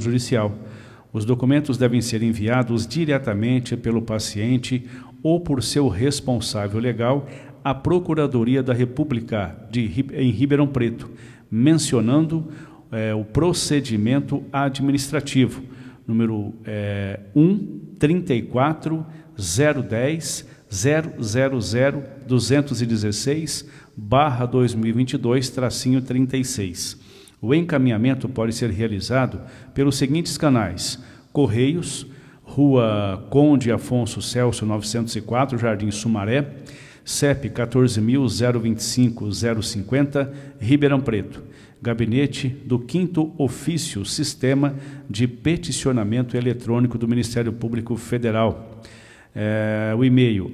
judicial. Os documentos devem ser enviados diretamente pelo paciente ou por seu responsável legal à Procuradoria da República em Ribeirão Preto, mencionando o procedimento administrativo, número 1-34-010-000-216/2022-36. O encaminhamento pode ser realizado pelos seguintes canais: Correios, Rua Conde Afonso Celso 904, Jardim Sumaré, CEP 14.025.050, Ribeirão Preto. Gabinete do 5º Ofício Sistema de Peticionamento Eletrônico do Ministério Público Federal. O e-mail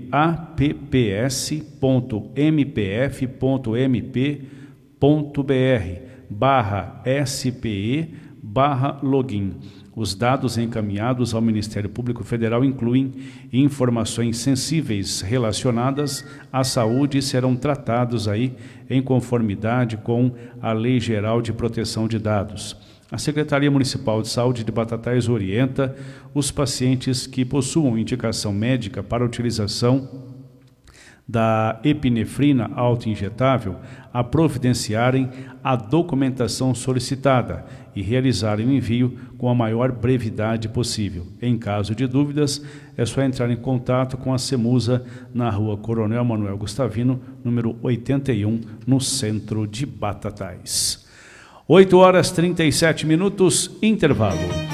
apps.mp.mp.br/SPE/login. Os dados encaminhados ao Ministério Público Federal incluem informações sensíveis relacionadas à saúde e serão tratados aí em conformidade com a Lei Geral de Proteção de Dados. A Secretaria Municipal de Saúde de Batatais orienta os pacientes que possuam indicação médica para utilização da epinefrina autoinjetável a providenciarem a documentação solicitada e realizarem o envio com a maior brevidade possível. Em caso de dúvidas, é só entrar em contato com a Semusa na Rua Coronel Manuel Gustavino, número 81, no centro de Batatais. 8h37, intervalo.